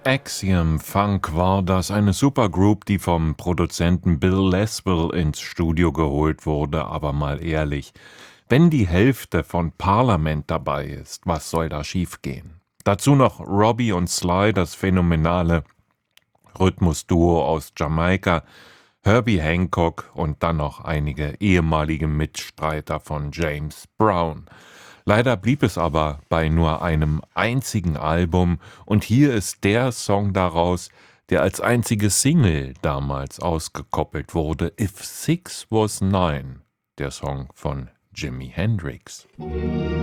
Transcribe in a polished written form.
Axiom Funk war das, eine Supergroup, die vom Produzenten Bill Laswell ins Studio geholt wurde. Aber mal ehrlich, wenn die Hälfte von Parliament dabei ist, was soll da schiefgehen? Dazu noch Robbie und Sly, das phänomenale Rhythmusduo aus Jamaika, Herbie Hancock und dann noch einige ehemalige Mitstreiter von James Brown. Leider blieb es aber bei nur einem einzigen Album, und hier ist der Song daraus, der als einzige Single damals ausgekoppelt wurde: If Six Was Nine, der Song von Jimi Hendrix.